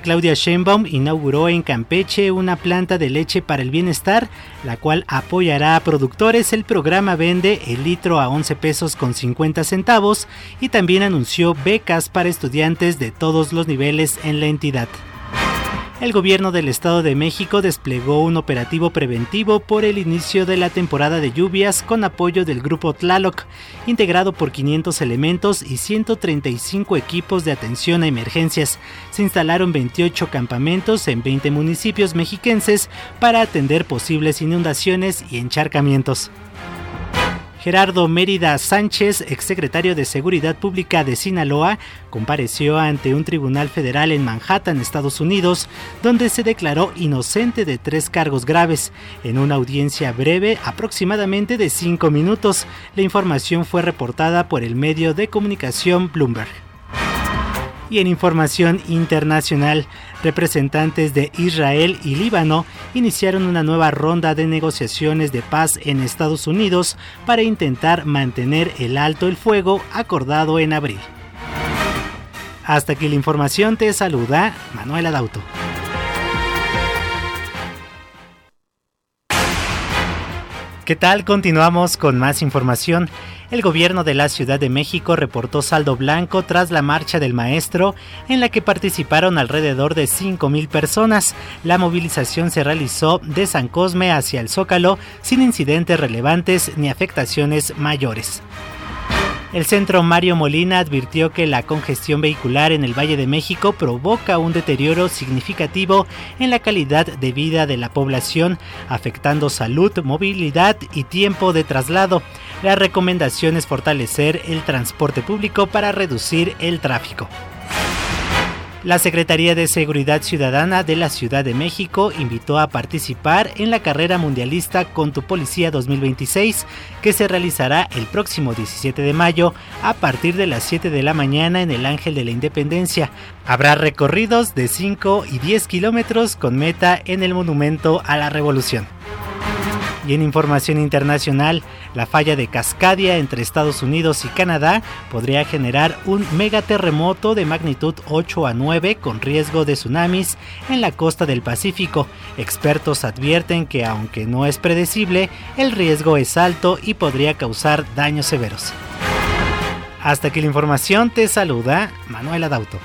Claudia Sheinbaum inauguró en Campeche una planta de leche para el bienestar, la cual apoyará a productores. El programa vende el litro a 11 pesos con 50 centavos y también anunció becas para estudiantes de todos los niveles en la entidad. El gobierno del Estado de México desplegó un operativo preventivo por el inicio de la temporada de lluvias con apoyo del Grupo Tlaloc, integrado por 500 elementos y 135 equipos de atención a emergencias. Se instalaron 28 campamentos en 20 municipios mexiquenses para atender posibles inundaciones y encharcamientos. Gerardo Mérida Sánchez, exsecretario de Seguridad Pública de Sinaloa, compareció ante un tribunal federal en Manhattan, Estados Unidos, donde se declaró inocente de 3 cargos graves. En una audiencia breve, aproximadamente de 5 minutos, la información fue reportada por el medio de comunicación Bloomberg. Y en información internacional, representantes de Israel y Líbano iniciaron una nueva ronda de negociaciones de paz en Estados Unidos para intentar mantener el alto el fuego acordado en abril. Hasta aquí la información, te saluda Manuel Adauto. ¿Qué tal? Continuamos con más información. El gobierno de la Ciudad de México reportó saldo blanco tras la marcha del maestro, en la que participaron alrededor de 5,000 personas. La movilización se realizó de San Cosme hacia el Zócalo sin incidentes relevantes ni afectaciones mayores. El Centro Mario Molina advirtió que la congestión vehicular en el Valle de México provoca un deterioro significativo en la calidad de vida de la población, afectando salud, movilidad y tiempo de traslado. La recomendación es fortalecer el transporte público para reducir el tráfico. La Secretaría de Seguridad Ciudadana de la Ciudad de México invitó a participar en la carrera mundialista Con tu Policía 2026, que se realizará el próximo 17 de mayo a partir de las 7 de la mañana en el Ángel de la Independencia. Habrá recorridos de 5 y 10 kilómetros con meta en el Monumento a la Revolución. Y en información internacional, la falla de Cascadia entre Estados Unidos y Canadá podría generar un megaterremoto de magnitud 8 a 9 con riesgo de tsunamis en la costa del Pacífico. Expertos advierten que, aunque no es predecible, el riesgo es alto y podría causar daños severos. Hasta aquí la información, te saluda Manuel Adauto.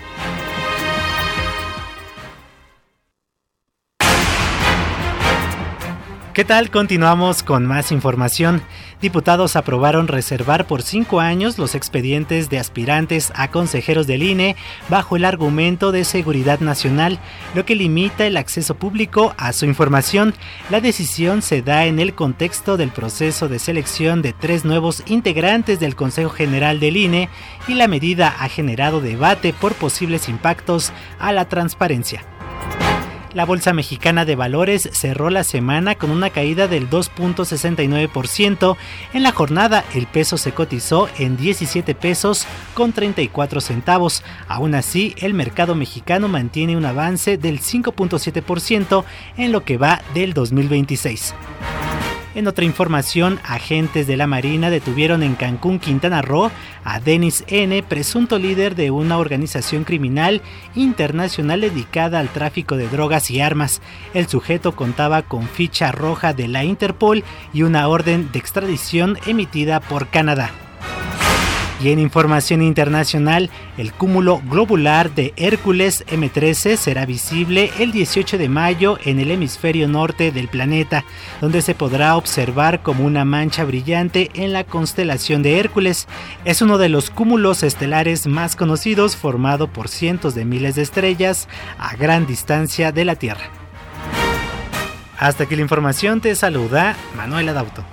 ¿Qué tal? Continuamos con más información. Diputados aprobaron reservar por 5 años los expedientes de aspirantes a consejeros del INE bajo el argumento de seguridad nacional, lo que limita el acceso público a su información. La decisión se da en el contexto del proceso de selección de 3 nuevos integrantes del Consejo General del INE y la medida ha generado debate por posibles impactos a la transparencia. La Bolsa Mexicana de Valores cerró la semana con una caída del 2.69%. En la jornada, el peso se cotizó en 17 pesos con 34 centavos. Aún así, el mercado mexicano mantiene un avance del 5.7% en lo que va del 2026. En otra información, agentes de la Marina detuvieron en Cancún, Quintana Roo, a Denis N., presunto líder de una organización criminal internacional dedicada al tráfico de drogas y armas. El sujeto contaba con ficha roja de la Interpol y una orden de extradición emitida por Canadá. Y en información internacional, el cúmulo globular de Hércules M13 será visible el 18 de mayo en el hemisferio norte del planeta, donde se podrá observar como una mancha brillante en la constelación de Hércules. Es uno de los cúmulos estelares más conocidos, formado por cientos de miles de estrellas a gran distancia de la Tierra. Hasta aquí la información, te saluda Manuel Adauto.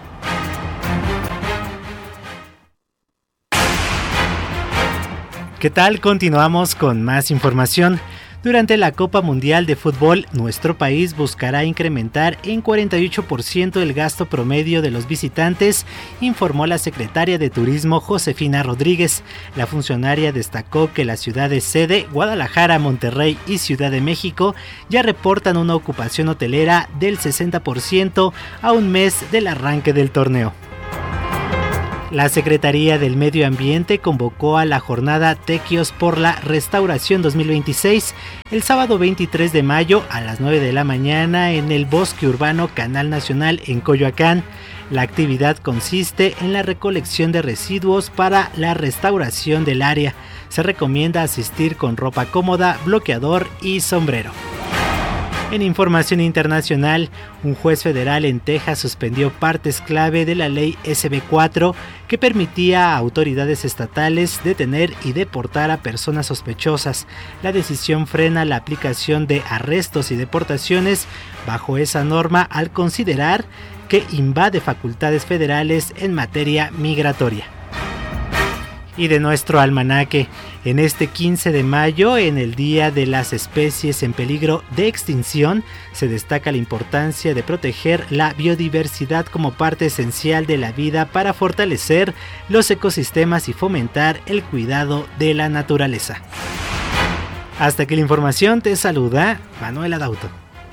¿Qué tal? Continuamos con más información. Durante la Copa Mundial de Fútbol, nuestro país buscará incrementar en 48% el gasto promedio de los visitantes, informó la secretaria de Turismo Josefina Rodríguez. La funcionaria destacó que las ciudades sede, Guadalajara, Monterrey y Ciudad de México, ya reportan una ocupación hotelera del 60% a un mes del arranque del torneo. La Secretaría del Medio Ambiente convocó a la jornada Tequios por la Restauración 2026 el sábado 23 de mayo a las 9 de la mañana en el Bosque Urbano Canal Nacional en Coyoacán. La actividad consiste en la recolección de residuos para la restauración del área. Se recomienda asistir con ropa cómoda, bloqueador y sombrero. En información internacional, un juez federal en Texas suspendió partes clave de la ley SB4 que permitía a autoridades estatales detener y deportar a personas sospechosas. La decisión frena la aplicación de arrestos y deportaciones bajo esa norma al considerar que invade facultades federales en materia migratoria. Y de nuestro almanaque, en este 15 de mayo, en el Día de las Especies en Peligro de Extinción, se destaca la importancia de proteger la biodiversidad como parte esencial de la vida para fortalecer los ecosistemas y fomentar el cuidado de la naturaleza. Hasta aquí la información, te saluda Manuel Adauto.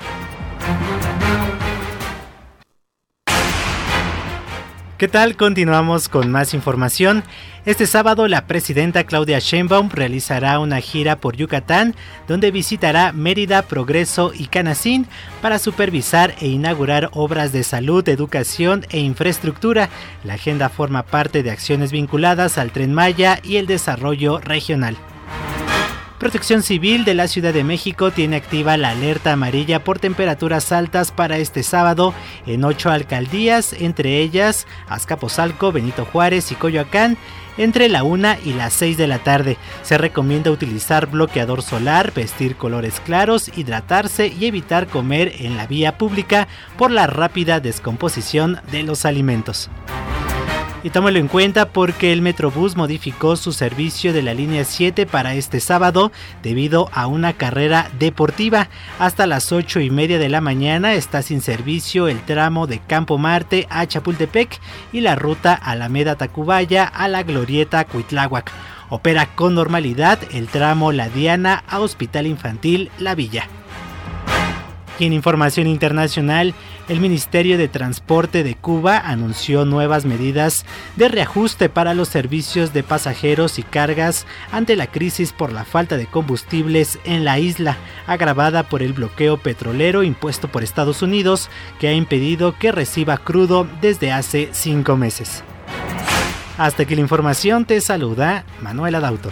¿Qué tal? Continuamos con más información. Este sábado la presidenta Claudia Sheinbaum realizará una gira por Yucatán, donde visitará Mérida, Progreso y Canacín para supervisar e inaugurar obras de salud, educación e infraestructura. La agenda forma parte de acciones vinculadas al Tren Maya y el desarrollo regional. Protección Civil de la Ciudad de México tiene activa la alerta amarilla por temperaturas altas para este sábado en 8 alcaldías, entre ellas Azcapotzalco, Benito Juárez y Coyoacán, entre la 1 y las 6 de la tarde. Se recomienda utilizar bloqueador solar, vestir colores claros, hidratarse y evitar comer en la vía pública por la rápida descomposición de los alimentos. Y tómalo en cuenta porque el Metrobús modificó su servicio de la línea 7 para este sábado debido a una carrera deportiva. Hasta las 8:30 de la mañana está sin servicio el tramo de Campo Marte a Chapultepec y la ruta Alameda-Tacubaya a la Glorieta Cuitláhuac. Opera con normalidad el tramo La Diana a Hospital Infantil La Villa. Y en información internacional, el Ministerio de Transporte de Cuba anunció nuevas medidas de reajuste para los servicios de pasajeros y cargas ante la crisis por la falta de combustibles en la isla, agravada por el bloqueo petrolero impuesto por Estados Unidos, que ha impedido que reciba crudo desde hace 5 meses. Hasta aquí la información, te saluda Manuel Adauto.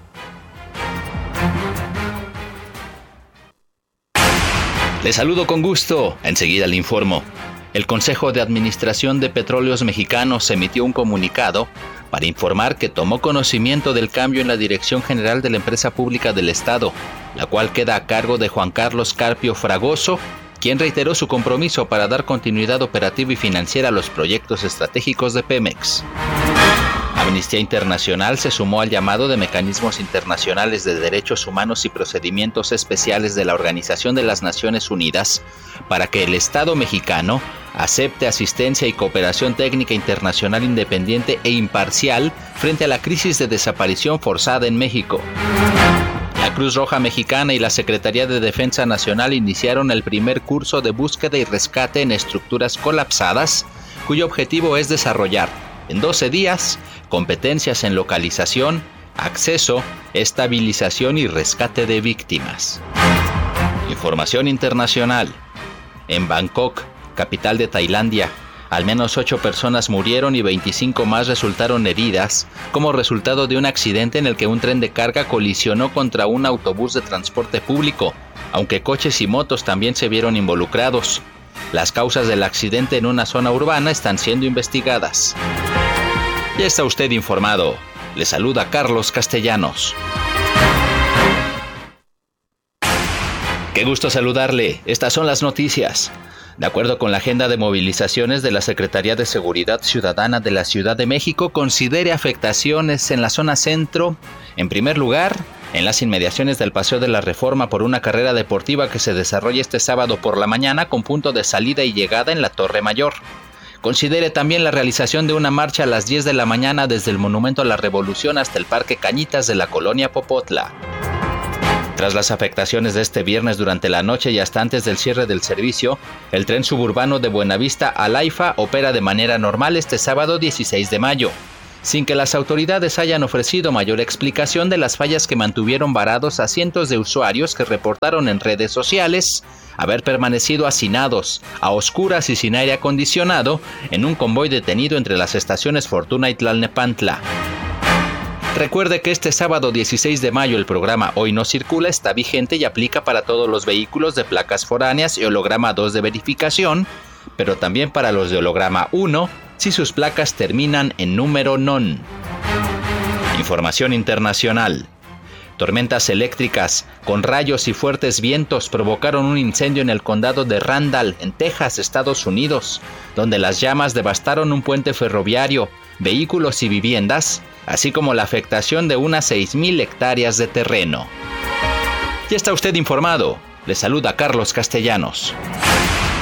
Le saludo con gusto, enseguida le informo. El Consejo de Administración de Petróleos Mexicanos emitió un comunicado para informar que tomó conocimiento del cambio en la Dirección General de la Empresa Pública del Estado, la cual queda a cargo de Juan Carlos Carpio Fragoso, quien reiteró su compromiso para dar continuidad operativa y financiera a los proyectos estratégicos de Pemex. Amnistía Internacional se sumó al llamado de mecanismos internacionales de derechos humanos y procedimientos especiales de la Organización de las Naciones Unidas para que el Estado mexicano acepte asistencia y cooperación técnica internacional independiente e imparcial frente a la crisis de desaparición forzada en México. La Cruz Roja Mexicana y la Secretaría de Defensa Nacional iniciaron el primer curso de búsqueda y rescate en estructuras colapsadas, cuyo objetivo es desarrollar, en 12 días, competencias en localización, acceso, estabilización y rescate de víctimas. Información internacional. En Bangkok, capital de Tailandia, al menos 8 personas murieron y 25 más resultaron heridas como resultado de un accidente en el que un tren de carga colisionó contra un autobús de transporte público, aunque coches y motos también se vieron involucrados. Las causas del accidente en una zona urbana están siendo investigadas. Ya está usted informado. Le saluda Carlos Castellanos. Qué gusto saludarle. Estas son las noticias. De acuerdo con la agenda de movilizaciones de la Secretaría de Seguridad Ciudadana de la Ciudad de México, considere afectaciones en la zona centro. En primer lugar, en las inmediaciones del Paseo de la Reforma por una carrera deportiva que se desarrolla este sábado por la mañana con punto de salida y llegada en la Torre Mayor. Considere también la realización de una marcha a las 10 de la mañana desde el Monumento a la Revolución hasta el Parque Cañitas de la colonia Popotla. Tras las afectaciones de este viernes durante la noche y hasta antes del cierre del servicio, el tren suburbano de Buenavista a Laifa opera de manera normal este sábado 16 de mayo. sin que las autoridades hayan ofrecido mayor explicación de las fallas que mantuvieron varados a cientos de usuarios que reportaron en redes sociales haber permanecido hacinados, a oscuras y sin aire acondicionado, en un convoy detenido entre las estaciones Fortuna y Tlalnepantla. Recuerde que este sábado 16 de mayo el programa Hoy No Circula está vigente y aplica para todos los vehículos de placas foráneas y holograma 2 de verificación, pero también para los de holograma 1 si sus placas terminan en número non. Información internacional. Tormentas eléctricas con rayos y fuertes vientos provocaron un incendio en el condado de Randall, en Texas, Estados Unidos, donde las llamas devastaron un puente ferroviario, vehículos y viviendas, así como la afectación de unas 6,000 hectáreas de terreno. Ya está usted informado. Le saluda Carlos Castellanos.